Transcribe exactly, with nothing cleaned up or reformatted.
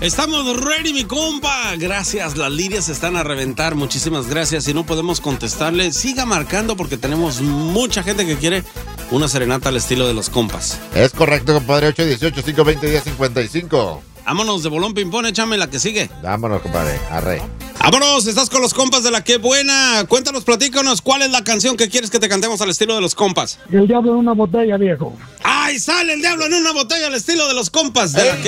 Estamos ready, mi compa. Gracias, las líneas están a reventar. Muchísimas gracias. Si no podemos contestarle, siga marcando porque tenemos mucha gente que quiere una serenata al estilo de los compas. Es correcto, compadre. ocho uno ocho, cinco dos cero, uno cero cinco cinco. Vámonos de bolón ping-pong, échame la que sigue. Vámonos, compadre. Arre. Vámonos, estás con los compas de la que buena. Cuéntanos, platícanos, ¿cuál es la canción que quieres que te cantemos al estilo de los compas? El diablo en una botella, viejo. ¡Ay, sale el diablo en una botella al estilo de los compas de la que